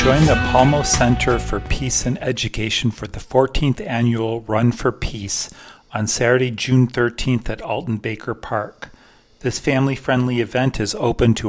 Join the Palmo Center for Peace and Education for the 14th Annual Run for Peace on Saturday, June 13th at Alton Baker Park. This family-friendly event is open to